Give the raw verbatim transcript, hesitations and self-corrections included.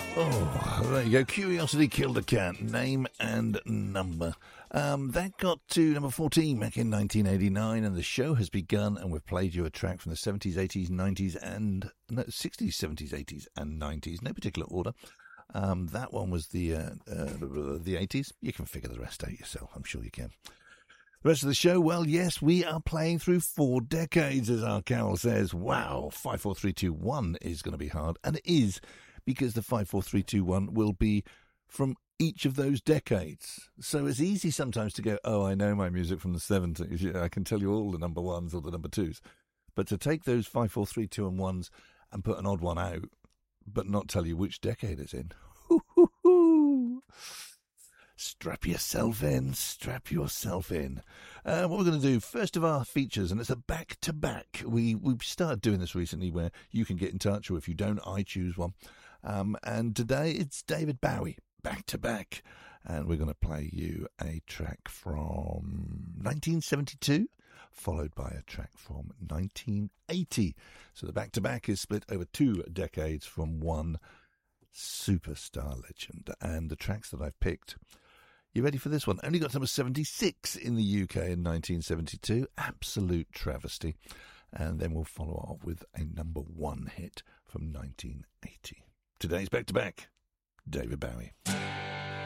Oh, there you go. Curiosity Killed a Cat. Name and number. Um, that got to number fourteen back in nineteen eighty-nine, and the show has begun, and we've played you a track from the seventies, eighties, nineties, and no, sixties, seventies, eighties, and nineties. No particular order. Um, that one was the, uh, uh, the eighties. You can figure the rest out yourself. I'm sure you can. The rest of the show, well, yes, we are playing through four decades, as our Carol says. Wow, five, four, three, two, one is going to be hard, and it is, because the five, four, three, two, one will be from each of those decades. So it's easy sometimes to go, oh, I know my music from the seventies. I can tell you all the number ones or the number twos. But to take those five, four, three, two, and ones and put an odd one out, but not tell you which decade it's in. Hoo, hoo, hoo. Strap yourself in, strap yourself in. Uh, what we're going to do, first of our features, and it's a back-to-back. We, we've started doing this recently where you can get in touch, or if you don't, I choose one. Um, and today it's David Bowie, back-to-back. And we're going to play you a track from nineteen seventy-two, followed by a track from nineteen eighty. So the back-to-back is split over two decades from one superstar legend. And the tracks that I've picked, you ready for this one? Only got number seventy-six in the U K in nineteen seventy-two. Absolute travesty. And then we'll follow off with a number one hit from nineteen eighty. Today's back-to-back, David Bowie.